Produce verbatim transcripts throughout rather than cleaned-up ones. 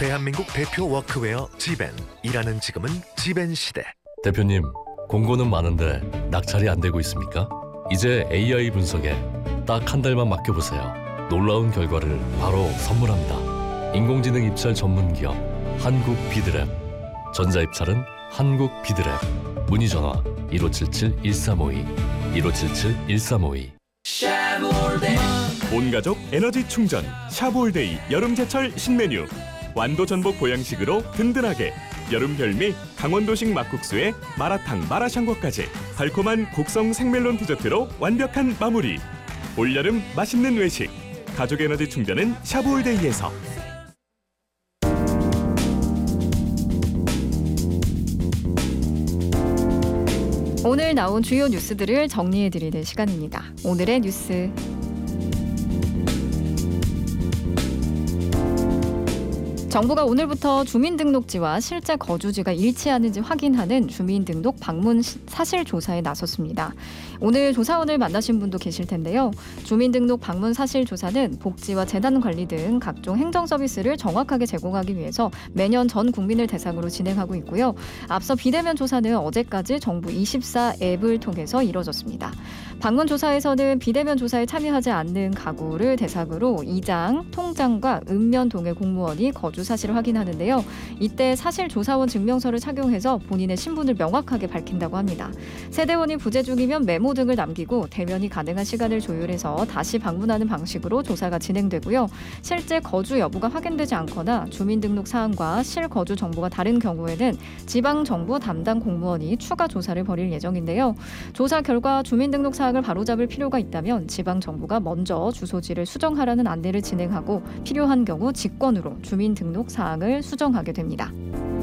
대한민국 대표 워크웨어 지벤. 일하는 지금은 지벤 시대. 대표님, 공고는 많은데 낙찰이 안 되고 있습니까? 이제 에이아이 분석에 딱 한 달만 맡겨보세요. 놀라운 결과를 바로 선물합니다. 인공지능 입찰 전문 기업 한국 비드랩. 전자입찰은 한국 비드랩. 문의 전화 일오칠칠 일삼오이 일오칠칠 일삼오이. 온가족 에너지 충전 샤브올데이 여름제철 신메뉴. 완도 전복 보양식으로 든든하게. 여름 별미 강원도식 막국수에 마라탕 마라샹궈까지 달콤한 곡성 생멜론 디저트로 완벽한 마무리. 올여름 맛있는 외식. 가족 에너지 충전은 샤브올데이에서. 오늘 나온 주요 뉴스들을 정리해드리는 시간입니다. 오늘의 뉴스. 정부가 오늘부터 주민등록지와 실제 거주지가 일치하는지 확인하는 주민등록 방문 사실 조사에 나섰습니다. 오늘 조사원을 만나신 분도 계실 텐데요. 주민등록 방문 사실 조사는 복지와 재단 관리 등 각종 행정 서비스를 정확하게 제공하기 위해서 매년 전 국민을 대상으로 진행하고 있고요. 앞서 비대면 조사는 어제까지 정부 이십사 앱을 통해서 이뤄졌습니다. 방문 조사에서는 비대면 조사에 참여하지 않는 가구를 대상으로 이장, 통장과 읍면 동의 공무원이 거주 사실을 확인하는데요. 이때 사실 조사원 증명서를 착용해서 본인의 신분을 명확하게 밝힌다고 합니다. 세대원이 부재 중이면 메모 등을 남기고 대면이 가능한 시간을 조율해서 다시 방문하는 방식으로 조사가 진행되고요. 실제 거주 여부가 확인되지 않거나 주민등록 사항과 실거주 정보가 다른 경우에는 지방정부 담당 공무원이 추가 조사를 벌일 예정인데요. 조사 결과 주민등록 사항을 바로잡을 필요가 있다면 지방정부가 먼저 주소지를 수정하라는 안내를 진행하고 필요한 경우 직권으로 주민등록 사항을 수정하게 됩니다.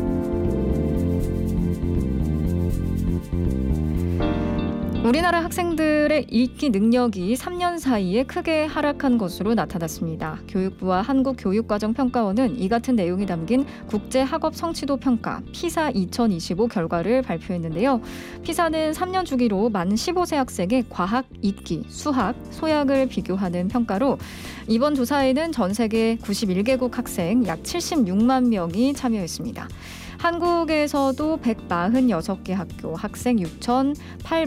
우리나라 학생들의 읽기 능력이 삼 년 사이에 크게 하락한 것으로 나타났습니다. 교육부와 한국교육과정평가원은 이 같은 내용이 담긴 국제학업 성취도 평가 피사 이천이십오 결과를 발표했는데요. 피사는 삼 년 주기로 만 십오 세 학생의 과학, 읽기, 수학, 소양을 비교하는 평가로 이번 조사에는 전 세계 구십일 개국 학생 약 칠십육만 명이 참여했습니다. 한국에서도 백사십육 개 학교 학생 육천팔백